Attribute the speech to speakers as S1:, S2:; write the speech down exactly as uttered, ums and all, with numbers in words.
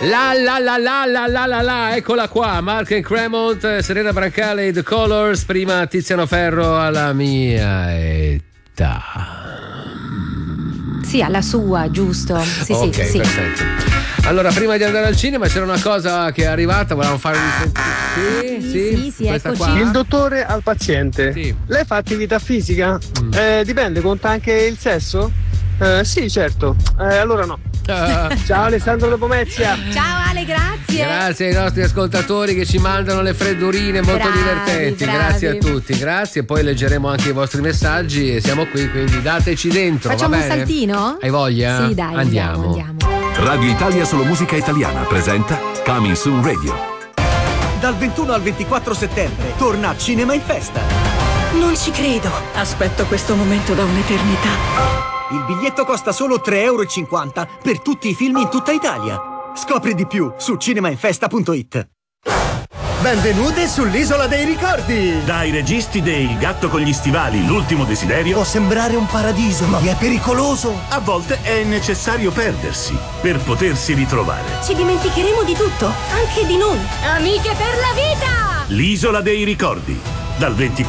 S1: La la la la la la la la, eccola qua, Mark and Cremont, Serena Brancale, The Colors, prima Tiziano Ferro alla mia età.
S2: Sì, alla sua, giusto. Sì,
S1: ok,
S2: sì, sì.
S1: perfetto. Allora, prima di andare al cinema c'era una cosa che è arrivata, volevamo farvi sentire. Sì, sì,
S2: sì, sì,
S1: questa
S2: eccoci.
S1: qua.
S3: Il dottore al paziente.
S1: Sì.
S3: Lei fa attività fisica?
S1: Mm.
S3: Eh, dipende, conta anche il sesso? Eh, sì, certo. Eh, allora no.
S1: Uh,
S3: Ciao Alessandro da Pomezia.
S2: Ciao Ale, grazie.
S1: Grazie ai nostri ascoltatori che ci mandano le freddurine molto
S2: Bravi,
S1: divertenti.
S2: bravi.
S1: Grazie a tutti, grazie. Poi leggeremo anche i vostri messaggi e siamo qui, quindi dateci dentro.
S2: Facciamo
S1: va
S2: un
S1: bene?
S2: saltino?
S1: Hai voglia?
S2: Sì, dai,
S1: andiamo.
S2: andiamo, andiamo.
S4: Radio Italia Solo Musica Italiana presenta Coming Soon Radio.
S5: Dal ventuno al ventiquattro settembre torna Cinema in Festa.
S6: Non ci credo. Aspetto questo momento da un'eternità.
S5: Il biglietto costa solo tre euro e cinquanta per tutti i film in tutta Italia. Scopri di più su cinemainfesta punto it.
S7: Benvenute sull'Isola dei Ricordi!
S8: Dai registi dei Il gatto con gli stivali, l'ultimo desiderio.
S7: Può sembrare un paradiso, ma è pericoloso!
S8: A volte è necessario perdersi per potersi ritrovare.
S6: Ci dimenticheremo di tutto, anche di noi. Amiche per la vita!
S8: L'Isola dei Ricordi, dal ventiquattro